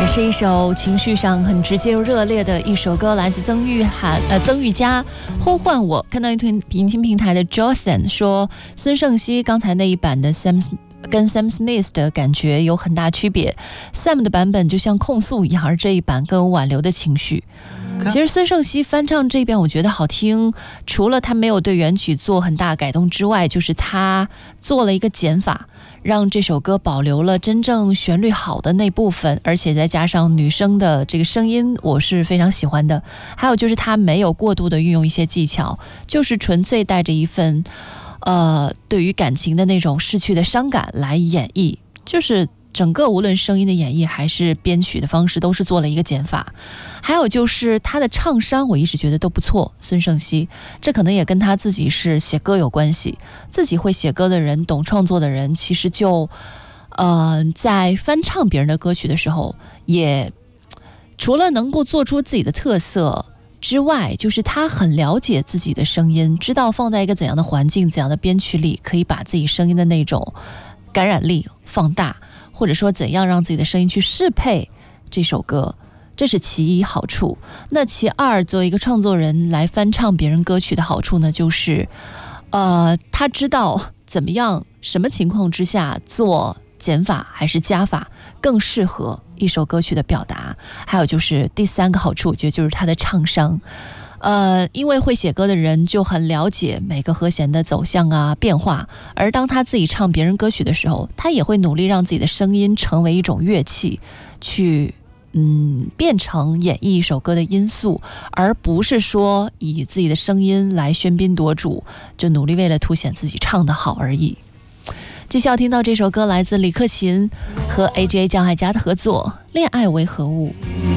也是一首情绪上很直接又热烈的一首歌，来自曾玉佳呼唤我。看到一篇聆听平台的 Johnson 说，孙盛希刚才那一版的 跟 Sam Smith 的感觉有很大区别， Sam 的版本就像控诉一样，而这一版更有挽留的情绪。其实孙盛希翻唱这边我觉得好听，除了他没有对原曲做很大改动之外，就是他做了一个减法，让这首歌保留了真正旋律好的那部分，而且再加上女生的这个声音，我是非常喜欢的。还有就是他没有过度的运用一些技巧，就是纯粹带着一份对于感情的那种逝去的伤感来演绎，就是整个无论声音的演绎还是编曲的方式都是做了一个减法。还有就是他的唱商我一直觉得都不错，孙盛希，这可能也跟他自己是写歌有关系，自己会写歌的人，懂创作的人，其实就在翻唱别人的歌曲的时候，也除了能够做出自己的特色之外，就是他很了解自己的声音，知道放在一个怎样的环境，怎样的编曲里可以把自己声音的那种感染力放大，或者说怎样让自己的声音去适配这首歌，这是其一好处。那其二，作为一个创作人来翻唱别人歌曲的好处呢，就是他知道怎么样什么情况之下做减法还是加法更适合一首歌曲的表达。还有就是第三个好处，我觉得就是他的唱商，因为会写歌的人就很了解每个和弦的走向啊变化，而当他自己唱别人歌曲的时候，他也会努力让自己的声音成为一种乐器，去变成演绎一首歌的因素，而不是说以自己的声音来喧宾夺主，就努力为了凸显自己唱得好而已。继续要听到这首歌，来自李克勤和 AJ 江海佳的合作《恋爱为何物》。